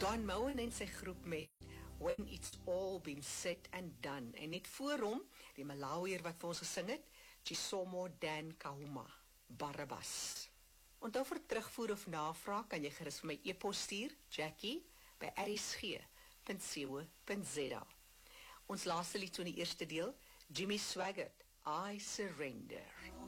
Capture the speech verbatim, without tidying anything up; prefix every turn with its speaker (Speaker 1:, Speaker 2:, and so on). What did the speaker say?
Speaker 1: Don Moen en sy groep met When It's All Been Said and Done. En net voor hom, die Malawier wat vir ons gesing het, Chisomo Dan Kahuma, Barabbas. Onthou vir terugvoer of navraag, kan jy gerus vir my e-pos stuur, Jackie, by r s g punt co punt z a. Ons laaste lied so in die eerste deel, Jimmy Swaggart, I Surrender.